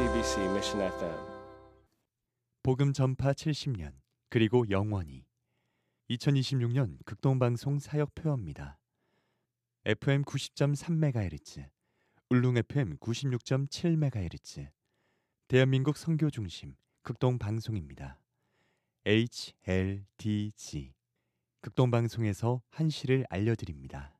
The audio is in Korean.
JTBC Mission FM. 복음 전파 70년 그리고 영원히 2026년 극동방송 사역표어입니다. FM 90.3MHz, 울릉 FM 96.7MHz, 대한민국 선교중심 극동방송입니다. HLDG 극동방송에서 한시를 알려드립니다.